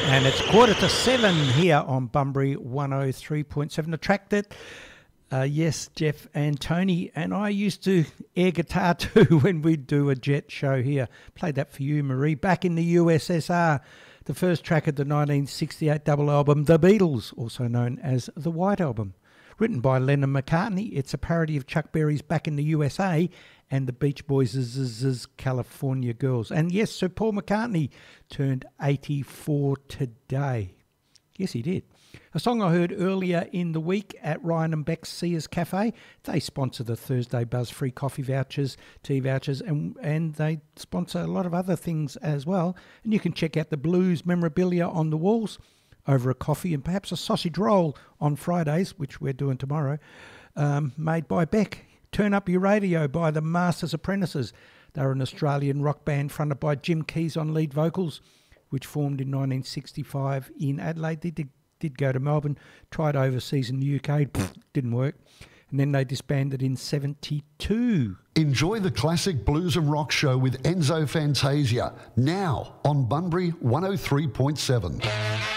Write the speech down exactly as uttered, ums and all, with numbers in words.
And it's quarter to seven here on Bunbury one oh three point seven. The track that, uh, yes, Jeff and Tony and I used to air guitar to when we'd do a Jet show here. Played that for you, Marie. Back in the U S S R, the first track of the nineteen sixty-eight double album, The Beatles, also known as The White Album. Written by Lennon McCartney, it's a parody of Chuck Berry's Back in the U S A and the Beach Boys' California Girls. And yes, Sir Paul McCartney turned eighty-four today. Yes, he did. A song I heard earlier in the week at Ryan and Beck's Sears Cafe. They sponsor the Thursday Buzz free coffee vouchers, tea vouchers, and, and they sponsor a lot of other things as well. And you can check out the blues memorabilia on the walls over a coffee and perhaps a sausage roll on Fridays, which we're doing tomorrow, um, made by Beck. Turn Up Your Radio by the Masters Apprentices. They're an Australian rock band fronted by Jim Keys on lead vocals, which formed in nineteen sixty-five in Adelaide. They did, did go to Melbourne, tried overseas in the U K, didn't work. And then they disbanded in seventy-two. Enjoy the classic blues and rock show with Enzo Fantasia, now on Bunbury one oh three point seven.